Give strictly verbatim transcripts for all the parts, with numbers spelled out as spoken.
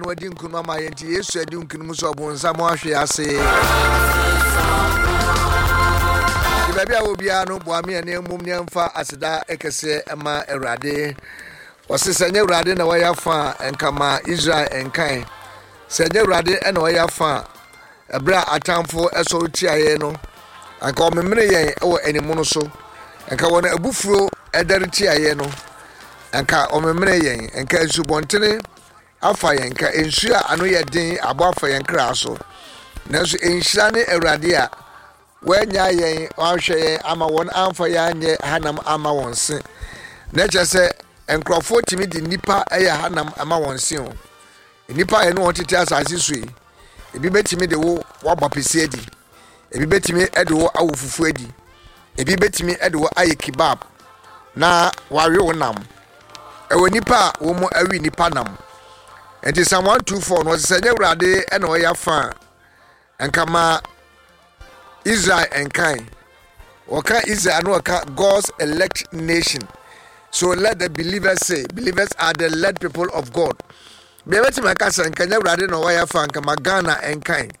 no adi nkunu ma yenti Yesu adi nkunu so obonsa mo ahwe ase Baby a obia no boame ene mum ne mfa aseda ekese ma Awurade osesanye Awurade na waya fa enkama Israel enkan senye Awurade ena waya fa ebra atamfo eso tiaye no anka omemre yen ewo enimu no so anka wona abufuro edare tiaye no anka omemre yen anka nsubontere afa yen ka ensua ano ye den abo afa yen kra so nanso enhyira ne Awurade a wanya yen wahwe yen ama won amfa yanye hanam ama wonse na kyese enkrofo timi di nipa eya hanam ama wonse o nipa eno otete asase sui ebi betimi de wo wabapese adi ebi betimi ede wo awufufu adi ebi betimi ede wo aye kebab na wawe wonam ewo nipa wo mo awi nipa nam enti Psalm one twenty-four no senye Awurade ena wo ya fa enkama Israel and kind. Waka Israel no waka God's elect nation. So let the believers say, believers are the led people of God. Be weti makasa nkanya Awurade no waya fa nka magana and kind.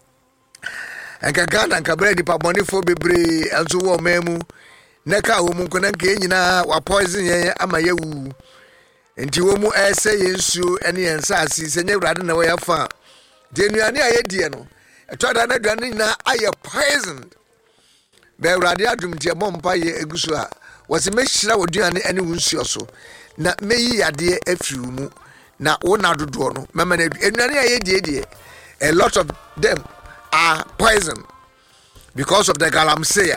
Nka Ghana nka bread pa boni fo bebre anso wo memu. Neka wo mu nkona nka nyina wa poison yen ama yewu. Enti wo mu ese yensu ene yensasi senye Awurade no waya fa. De nuane aye die no Etoda na duane na aye poisoned. Be Awurade adum tie bompa ye eguso a wose mehira woduane ene wunsuo so na meyi yade afiru mu na wona dodo no mema na enuane aye die die a lot of them are poisoned because of the galamsey.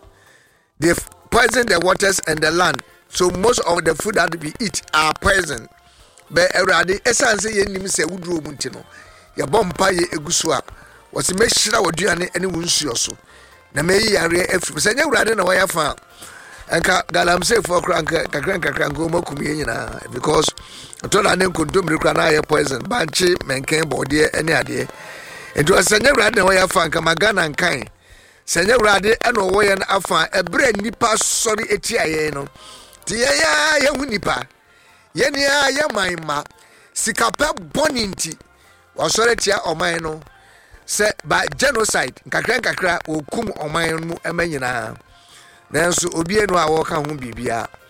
They poison the waters and the land, so most of the food that we eat are poisoned. Be Awurade esanse ye nim se wuduro mu ntino ye bompa ye eguso a wose mehira woduane ene wunsuo so na meyi yare afiru senya Awurade na waya fa enka galamsey for kranka kakranka kranko makum ye nyina because tola ne nkontomri kra na ye poison banchi menken bode ene ade ento senya Awurade na waya fa nka magana nkan senya Awurade eno wo ye na afa ebre nipa sori etiaye no ti ye ya ye hu nipa ye ne ya ye manma sikape boninti wasore tia oman no se by genocide kakra kakra okum oman mu emanyina nanso obi enu a wo ka ho bibia